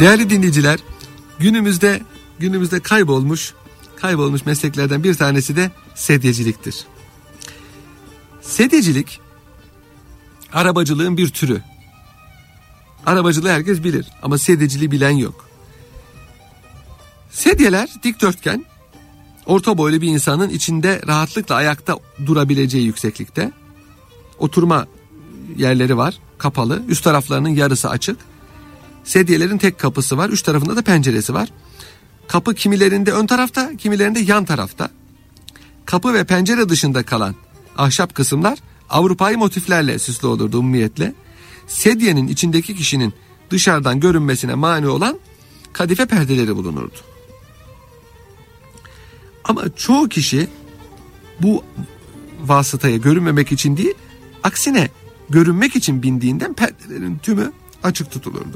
Değerli dinleyiciler, günümüzde kaybolmuş mesleklerden bir tanesi de sedyeciliktir. Sedyecilik arabacılığın bir türü. Arabacılığı herkes bilir ama sedyeciliği bilen yok. Sedyeler dikdörtgen, orta boylu bir insanın içinde rahatlıkla ayakta durabileceği yükseklikte. Oturma yerleri var, kapalı. Üst taraflarının yarısı açık. Sedyelerin tek kapısı var. Üç tarafında da penceresi var. Kapı kimilerinde ön tarafta, kimilerinde yan tarafta. Kapı ve pencere dışında kalan ahşap kısımlar Avrupa'yı motiflerle süslü olurdu umumiyetle. Sedyenin içindeki kişinin dışarıdan görünmesine mani olan kadife perdeleri bulunurdu. Ama çoğu kişi bu vasıtaya görünmemek için değil, aksine görünmek için bindiğinden perdelerin tümü açık tutulurdu.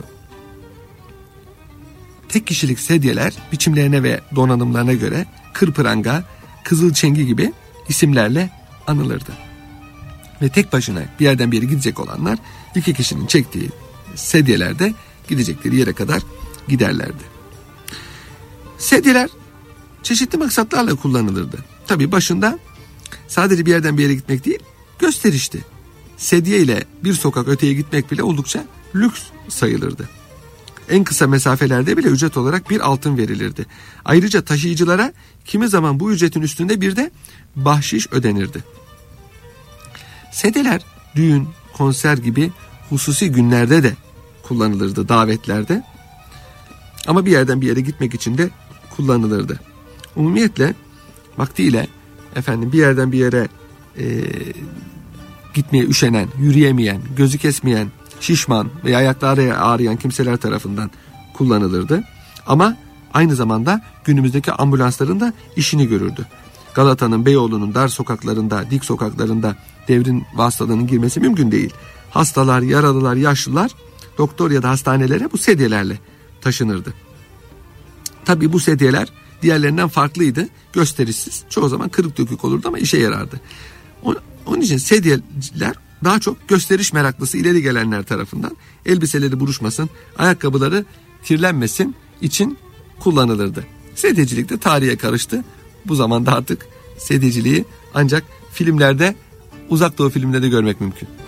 Tek kişilik sedyeler biçimlerine ve donanımlarına göre kırpıranga, kızılçengi gibi isimlerle anılırdı. Ve tek başına bir yerden bir yere gidecek olanlar iki kişinin çektiği sedyelerde gidecekleri yere kadar giderlerdi. Sedyeler çeşitli maksatlarla kullanılırdı. Tabii başında sadece bir yerden bir yere gitmek değil, gösterişti. Sedye ile bir sokak öteye gitmek bile oldukça lüks sayılırdı. En kısa mesafelerde bile ücret olarak bir altın verilirdi. Ayrıca taşıyıcılara kimi zaman bu ücretin üstünde bir de bahşiş ödenirdi. Sedyeler düğün, konser gibi hususi günlerde de kullanılırdı, davetlerde. Ama bir yerden bir yere gitmek için de kullanılırdı. Umumiyetle vaktiyle bir yerden bir yere gitmeye üşenen, yürüyemeyen, gözü kesmeyen, şişman veya ayakları ağrıyan kimseler tarafından kullanılırdı. Ama aynı zamanda günümüzdeki ambulansların da işini görürdü. Galata'nın, Beyoğlu'nun dar sokaklarında, dik sokaklarında devrin vasıtalarının girmesi mümkün değil. Hastalar, yaralılar, yaşlılar doktor ya da hastanelere bu sedyelerle taşınırdı. Tabii bu sedyeler diğerlerinden farklıydı, gösterişsiz. Çoğu zaman kırık dökük olurdu ama işe yarardı. Onun için sedyeler daha çok gösteriş meraklısı ileri gelenler tarafından elbiseleri buruşmasın, ayakkabıları kirlenmesin için kullanılırdı. Sedyecilik de tarihe karıştı. Bu zamanda artık sedyeciliği ancak filmlerde, Uzak Doğu filmlerinde görmek mümkün.